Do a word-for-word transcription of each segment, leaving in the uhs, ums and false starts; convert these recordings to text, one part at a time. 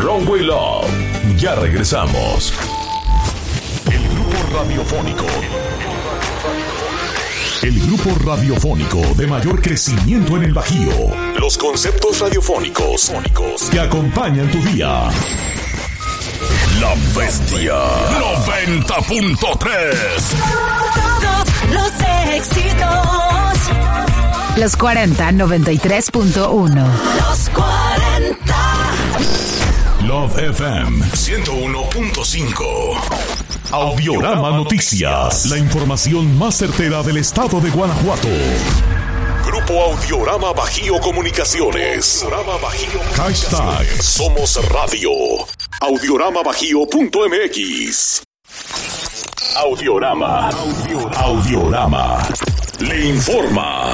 Runway Love. Ya regresamos. El grupo radiofónico. El grupo radiofónico de mayor crecimiento en el Bajío. Los conceptos radiofónicos que acompañan tu día. La Bestia noventa punto tres. Todos los éxitos. Los cuarenta, noventa y tres punto uno. Los cuarenta. Love F M ciento uno punto cinco. Audiorama Noticias. La información más certera del estado de Guanajuato. Grupo Audiorama Bajío Comunicaciones. Audiorama Bajío. Hashtag Somos Radio. Audiorama Bajío punto M X. Audiorama. Audiorama. Le informa.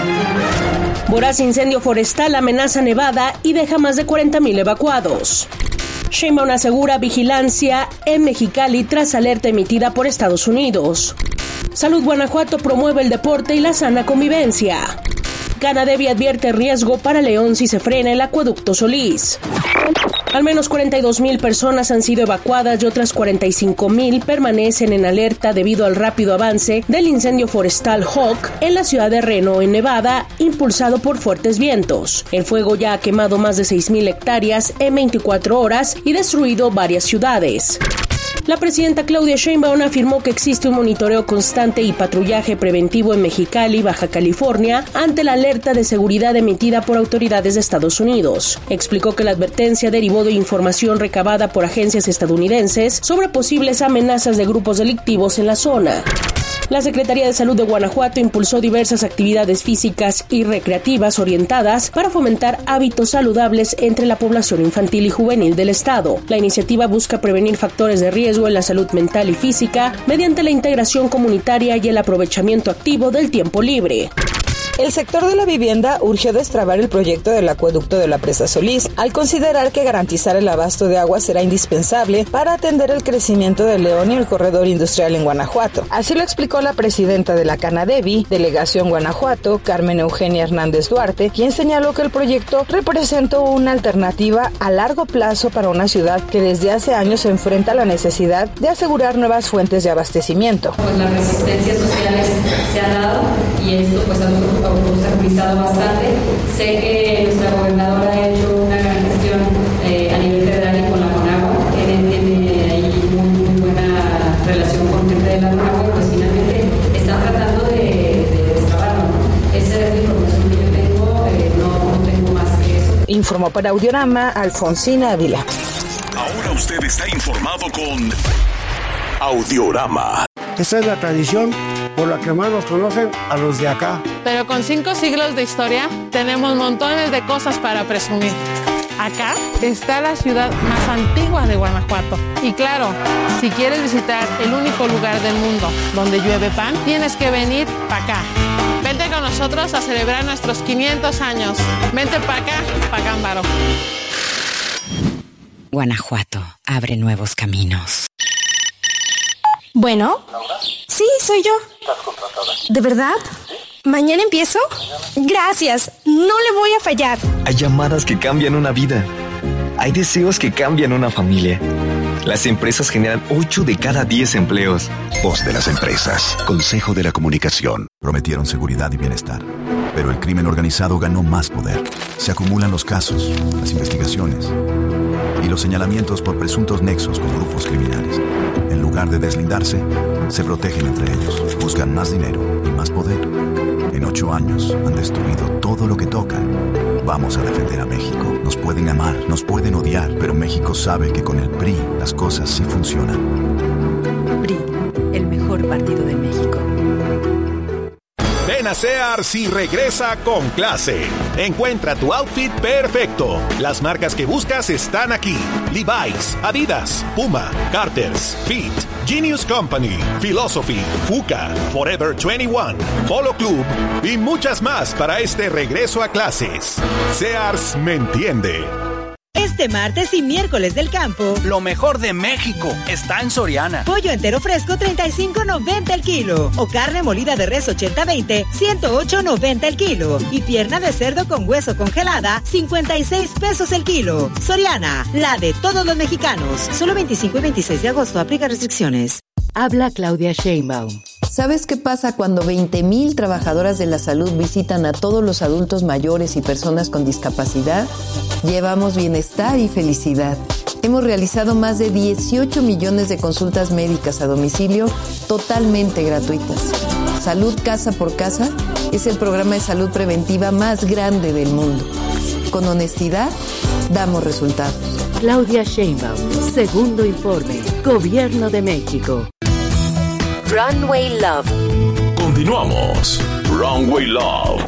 Voraz incendio forestal amenaza Nevada y deja más de cuarenta mil evacuados. Sheinbaum asegura vigilancia en Mexicali tras alerta emitida por Estados Unidos. Salud Guanajuato promueve el deporte y la sana convivencia. Canadevi advierte riesgo para León si se frena el acueducto Solís. Al menos cuarenta y dos mil personas han sido evacuadas y otras cuarenta y cinco mil permanecen en alerta debido al rápido avance del incendio forestal Hawk en la ciudad de Reno, en Nevada, impulsado por fuertes vientos. El fuego ya ha quemado más de seis mil hectáreas en veinticuatro horas y destruido varias ciudades. La presidenta Claudia Sheinbaum afirmó que existe un monitoreo constante y patrullaje preventivo en Mexicali, Baja California, ante la alerta de seguridad emitida por autoridades de Estados Unidos. Explicó que la advertencia derivó de información recabada por agencias estadounidenses sobre posibles amenazas de grupos delictivos en la zona. La Secretaría de Salud de Guanajuato impulsó diversas actividades físicas y recreativas orientadas para fomentar hábitos saludables entre la población infantil y juvenil del estado. La iniciativa busca prevenir factores de riesgo en la salud mental y física mediante la integración comunitaria y el aprovechamiento activo del tiempo libre. El sector de la vivienda urgió destrabar el proyecto del acueducto de la presa Solís, al considerar que garantizar el abasto de agua será indispensable para atender el crecimiento del León y el corredor industrial en Guanajuato. Así lo explicó la presidenta de la Canadevi, Delegación Guanajuato, Carmen Eugenia Hernández Duarte, quien señaló que el proyecto representó una alternativa a largo plazo para una ciudad que desde hace años se enfrenta a la necesidad de asegurar nuevas fuentes de abastecimiento. Pues las resistencias sociales se han dado y esto pues a nosotros obstaculizado bastante. Sé que nuestra gobernadora ha hecho una gran gestión eh, a nivel federal y con la Conagua. Tiene, tiene ahí muy, muy buena relación con gente de la Conagua, pues finalmente están tratando de, de destrabarlo. Esa es la información que yo tengo, eh, no, no tengo más que eso. Informó para Audiorama Alfonsina Ávila. Ahora usted está informado con Audiorama. Esa es la tradición por la que más nos conocen a los de acá. Pero con cinco siglos de historia tenemos montones de cosas para presumir. Acá está la ciudad más antigua de Guanajuato. Y claro, si quieres visitar el único lugar del mundo donde llueve pan, tienes que venir para acá. Vente con nosotros a celebrar nuestros quinientos años. Vente para acá, pa' Gámbaro. Guanajuato abre nuevos caminos. Bueno, sí, soy yo. ¿Estás contratada? ¿De verdad? ¿Mañana empiezo? Gracias, no le voy a fallar. Hay llamadas que cambian una vida. Hay deseos que cambian una familia. Las empresas generan ocho de cada diez empleos. Voz de las empresas. Consejo de la Comunicación. Prometieron seguridad y bienestar, pero el crimen organizado ganó más poder. Se acumulan los casos, las investigaciones y los señalamientos por presuntos nexos con grupos criminales. En lugar de deslindarse, se protegen entre ellos, buscan más dinero y más poder. En ocho años han destruido todo lo que tocan. Vamos a defender a México. Nos pueden amar, nos pueden odiar, pero México sabe que con el P R I las cosas sí funcionan. P R I, el mejor partido de México. Ven a Sears y regresa con clase. Encuentra tu outfit perfecto. Las marcas que buscas están aquí: Levi's, Adidas, Puma, Carter's, Fit, Genius Company, Philosophy, Fuka, Forever veintiuno, Polo Club y muchas más para este regreso a clases. Sears me entiende. Este martes y miércoles del campo, lo mejor de México está en Soriana. Pollo entero fresco treinta y cinco noventa el kilo o carne molida de res ochenta veinte ciento ocho noventa el kilo y pierna de cerdo con hueso congelada cincuenta y seis pesos el kilo. Soriana, la de todos los mexicanos. Solo veinticinco y veintiséis de agosto, aplica restricciones. Habla Claudia Sheinbaum. ¿Sabes qué pasa cuando veinte mil trabajadoras de la salud visitan a todos los adultos mayores y personas con discapacidad? Llevamos bienestar y felicidad. Hemos realizado más de dieciocho millones de consultas médicas a domicilio totalmente gratuitas. Salud Casa por Casa es el programa de salud preventiva más grande del mundo. Con honestidad, damos resultados. Claudia Sheinbaum, segundo informe, Gobierno de México. Runway Love. Continuamos. Runway Love